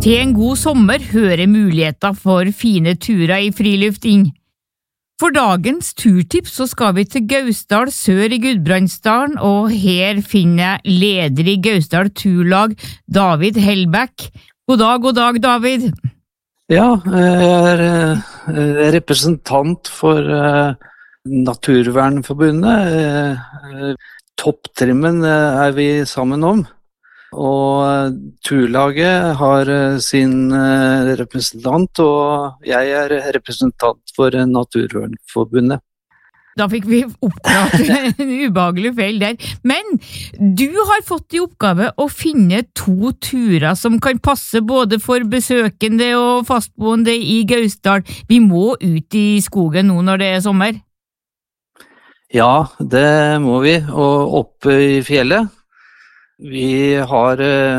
Til en god sommer hører muligheter for fine turer i frilufting. For dagens turtips så skal vi til Gausdal sør i Gudbrandsdalen, og her finner jeg leder i Gausdal Turlag, David Hellbæk. God dag, David. Ja, jeg er representant for Naturvernforbundet. Topptrimmen er vi sammen om. Og turlaget har sin representant, og jeg er representant for Naturvernforbundet. Da fikk vi oppklart en ubehagelig feil der. Men du har fått i oppgave å finne 2 turer som kan passe både for besøkende og fastboende i Gausdal. Vi må ut i skogen nå når det er sommer. Ja, det må vi, og oppe i fjellet. Vi har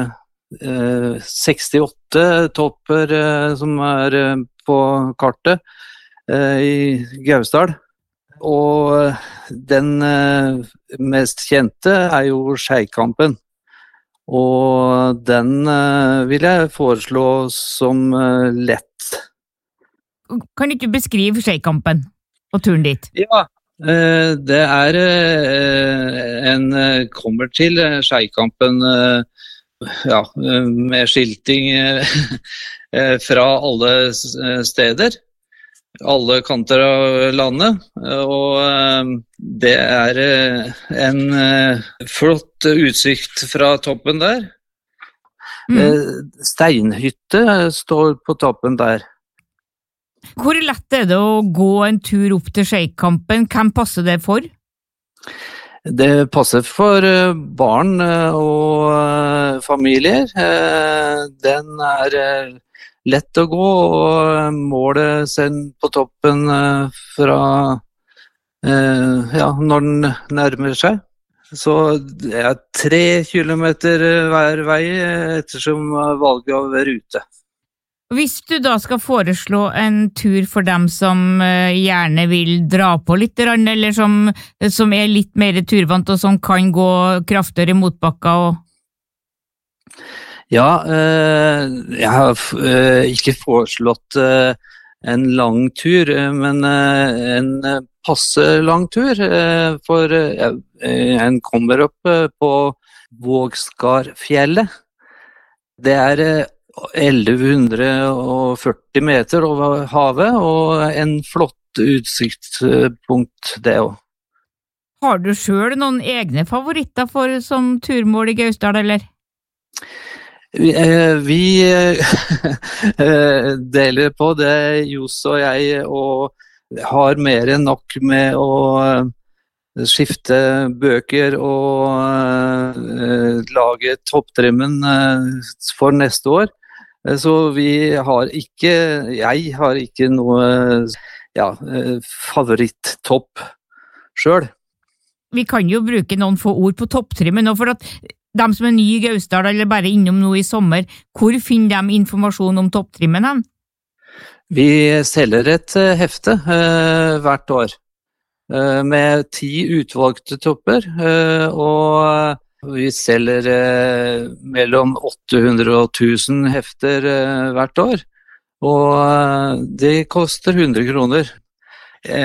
68 topper som er på kartet i Gausdal, og den mest kjente er jo Skeikampen, og den vil jeg foreslå som lett. Kan du ikke beskrive Skeikampen og turen dit? Ja. Det er en kommer til Skeikampen med skilting fra alle steder, alle kanter av landet, og det er en flott utsikt fra toppen der. Steinhytte står på toppen der. Hvor lett er det å gå en tur opp til Skeikampen? Hvem passer det for? Det passer for barn og familier. Den er lett å gå, og målet selv på toppen fra når den nærmer seg. Så det er 3 kilometer hver vei ettersom valget av rute. Hvis du da skal foreslå en tur for dem som gjerne vil dra på litt, eller som er litt mer turvant og som kan gå kraftigere i motbakka og... Ja, jeg har ikke foreslått en lang tur, men en passe lang tur, for en kommer opp på Vågskarfjellet. Det er 1140 meter over havet, og en flott utsiktspunkt det også. Har du selv noen egne favoritter som turmål i Gausdal, eller? Vi deler på det, Jos og jeg, og har mer enn nok med å skifte bøker og lage topptrimmen for neste år. Så jeg har ikke noe favoritt-topp selv. Vi kan jo bruke noen få ord på topptrimmen, og for at de som er nye i Gausdal eller bare innom nå i sommer, hvor finner de informasjon om topptrimmen hen? Vi selger et hefte hvert år med 10 utvalgte topper, og vi selger mellom 800 og 1000 hefter hvert år, og det koster 100 kroner.